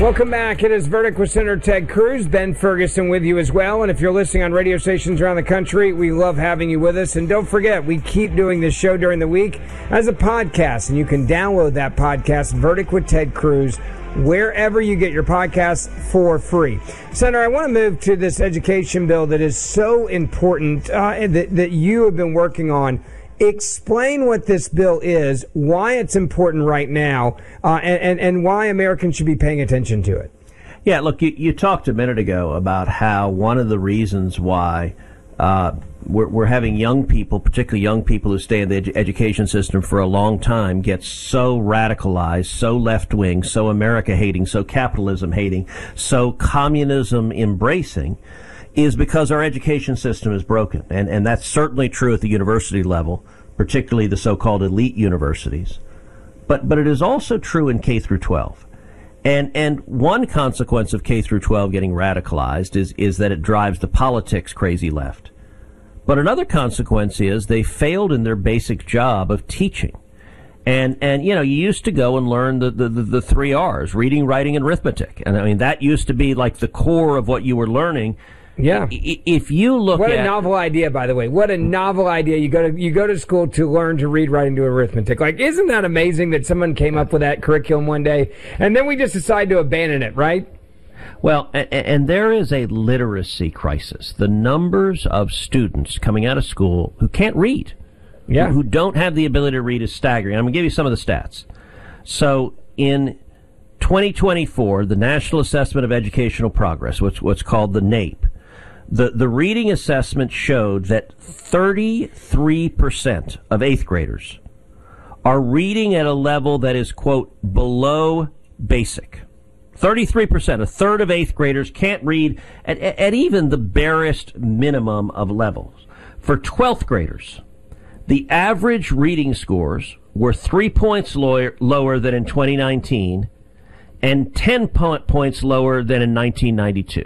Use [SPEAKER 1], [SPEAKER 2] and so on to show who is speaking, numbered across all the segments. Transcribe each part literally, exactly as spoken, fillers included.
[SPEAKER 1] Welcome back. It is Verdict with Senator Ted Cruz. Ben Ferguson with you as well. And if you're listening on radio stations around the country, we love having you with us. And don't forget, we keep doing this show during the week as a podcast. And you can download that podcast, Verdict with Ted Cruz, wherever you get your podcasts for free. Senator, I want to move to this education bill that is so important uh, that, that you have been working on. Explain what this bill is, why it's important right now, uh, and, and, and why Americans should be paying attention to it.
[SPEAKER 2] Yeah, look, you, you talked a minute ago about how one of the reasons why uh, we're, we're having young people, particularly young people who stay in the ed- education system for a long time, get so radicalized, so left-wing, so America-hating, so capitalism-hating, so communism-embracing, is because our education system is broken. And, and that's certainly true at the university level, particularly the so-called elite universities. But, but it is also true in K through twelve. And, and one consequence of K through twelve getting radicalized is, is that it drives the politics crazy left. But another consequence is they failed in their basic job of teaching. And, and, you know, you used to go and learn the, the, the, the three R's, reading, writing, and arithmetic. And I mean, that used to be like the core of what you were learning.
[SPEAKER 1] Yeah.
[SPEAKER 2] If you look
[SPEAKER 1] what
[SPEAKER 2] at...
[SPEAKER 1] What a novel idea, by the way. What a novel idea. You go to you go to school to learn to read, write, and do arithmetic. Like, isn't that amazing that someone came up with that curriculum one day, and then we just decided to abandon it, right?
[SPEAKER 2] Well, and, and there is a literacy crisis. The numbers of students coming out of school who can't read,
[SPEAKER 1] yeah.
[SPEAKER 2] who, who don't have the ability to read is staggering. I'm going to give you some of the stats. So in twenty twenty-four, the National Assessment of Educational Progress, what's, what's called the NAEP, The the reading assessment showed that thirty-three percent of eighth graders are reading at a level that is, quote, below basic. thirty-three percent, a third of eighth graders can't read at, at even the barest minimum of levels. For twelfth graders, the average reading scores were three points lower, lower than in twenty nineteen and ten po- points lower than in nineteen ninety-two.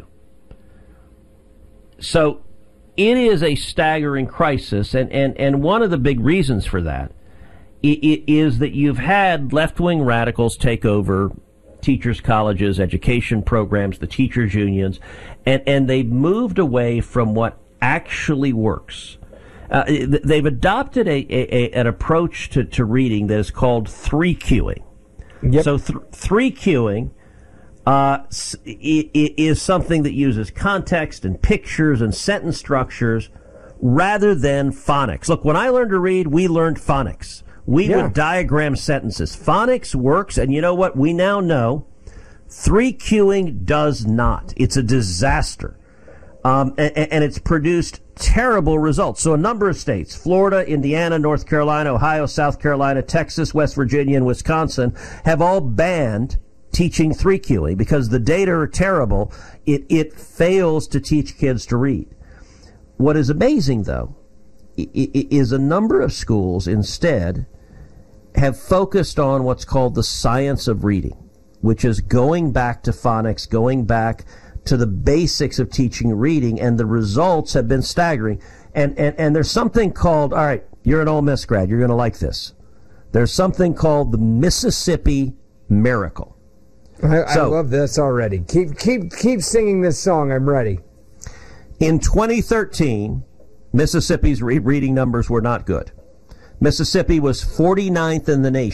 [SPEAKER 2] So it is a staggering crisis, and, and, and one of the big reasons for that is that you've had left-wing radicals take over teachers' colleges, education programs, the teachers' unions, and, and they've moved away from what actually works. Uh, they've adopted a, a, a an approach to, to reading that is called three cueing.
[SPEAKER 1] Yep.
[SPEAKER 2] So th- three cueing Uh, it, it is something that uses context and pictures and sentence structures rather than phonics. Look, when I learned to read, we learned phonics. We
[SPEAKER 1] yeah.
[SPEAKER 2] would diagram sentences. Phonics works, and you know what? We now know three cueing does not. It's a disaster. Um, and, and it's produced terrible results. So a number of states, Florida, Indiana, North Carolina, Ohio, South Carolina, Texas, West Virginia, and Wisconsin, have all banned teaching three cueing because the data are terrible. It it fails to teach kids to read. What is amazing, though, is a number of schools instead have focused on what's called the science of reading, which is going back to phonics, going back to the basics of teaching reading, and the results have been staggering. And and, and there's something called, all right, you're an Ole Miss grad, you're going to like this. There's something called the Mississippi Miracle.
[SPEAKER 1] I, so, I love this already. Keep keep keep singing this song. I'm ready.
[SPEAKER 2] In twenty thirteen, Mississippi's re- reading numbers were not good. Mississippi was forty-ninth in the nation.